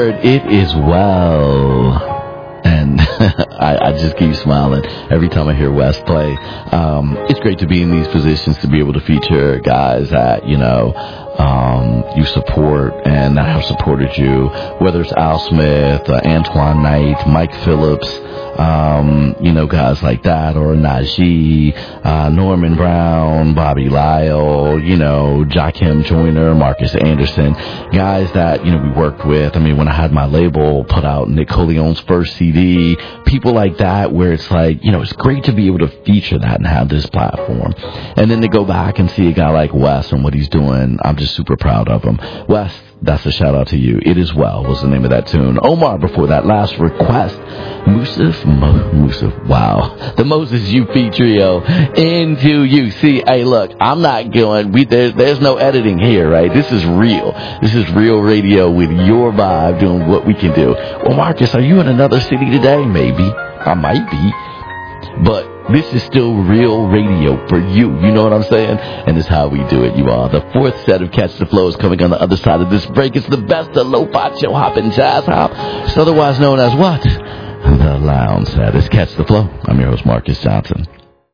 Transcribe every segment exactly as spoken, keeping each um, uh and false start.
It is well, and I, I just keep smiling every time I hear Wes play. Um, it's great to be in these positions to be able to feature guys that, you know, um, you support and that have supported you, whether it's Al Smith, uh, Antoine Knight, Mike Phillips, um, you know, guys like that, or Najee, uh, Norman Brown, Bobby Lyle, you know, Joakim Joyner, Marcus Anderson, guys that, you know, we worked with. I mean, when I had my label put out Nick Coleone's first C D, people like that, where it's like, you know, it's great to be able to feature that and have this platform. And then to go back and see a guy like Wes and what he's doing, I'm just super proud of him. Wes, that's a shout out to you. It Is Well was the name of that tune. Omar, before that, Last Request. Musaf, Mo, Musaf, wow. The Moses U P trio, Into You. See, hey, look, I'm not going, we, there, there's no editing here, right? This is real. This is real radio with your vibe doing what we can do. Well, Marcus, are you in another city today? Maybe. I might be. But this is still real radio for you. You know what I'm saying? And it's how we do it, you all. The fourth set of Catch the Flow is coming on the other side of this break. It's the best of lo-fi, chill hop, and jazz hop. It's otherwise known as what? The Lounge Set. It's Catch the Flow. I'm your host, Marcus Johnson.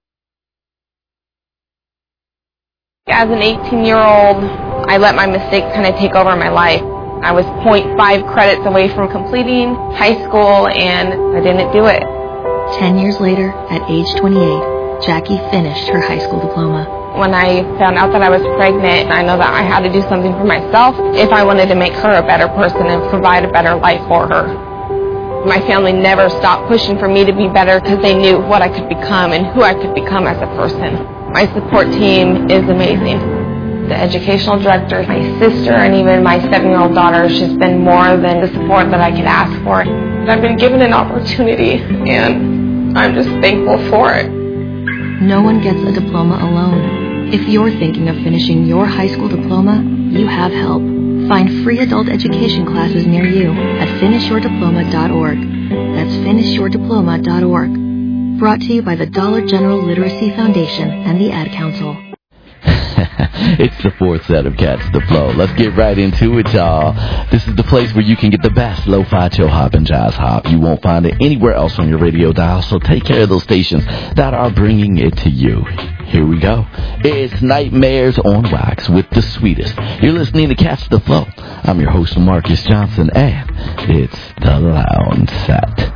As an eighteen-year-old, I let my mistakes kind of take over my life. I was zero point five credits away from completing high school, and I didn't do it. Ten years later, at age twenty-eight, Jackie finished her high school diploma. When I found out that I was pregnant, I know that I had to do something for myself if I wanted to make her a better person and provide a better life for her. My family never stopped pushing for me to be better because they knew what I could become and who I could become as a person. My support team is amazing. The educational director, my sister, and even my seven-year-old daughter has just been more than the support that I could ask for. I've been given an opportunity, and I'm just thankful for it. No one gets a diploma alone. If you're thinking of finishing your high school diploma, you have help. Find free adult education classes near you at finish your diploma dot org. That's finish your diploma dot org. Brought to you by the Dollar General Literacy Foundation and the Ad Council. It's the fourth set of Catch the Flow. Let's get right into it, y'all. This is the place where you can get the best lo-fi, chill hop, and jazz hop. You won't find it anywhere else on your radio dial, so take care of those stations that are bringing it to you. Here we go. It's Nightmares on Wax with the sweetest. You're listening to Catch the Flow. I'm your host, Marcus Johnson, and it's the Lounge Set.